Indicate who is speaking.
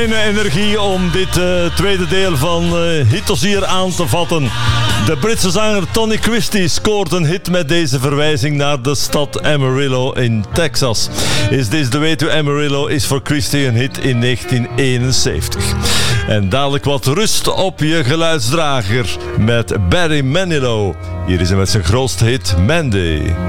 Speaker 1: Energie om dit tweede deel van Hitdossier aan te vatten. De Britse zanger Tony Christie scoort een hit met deze verwijzing naar de stad Amarillo in Texas. Is This the Way to Amarillo is voor Christie een hit in 1971. En dadelijk wat rust op je geluidsdrager met Barry Manilow. Hier is hij met zijn grootste hit Mandy.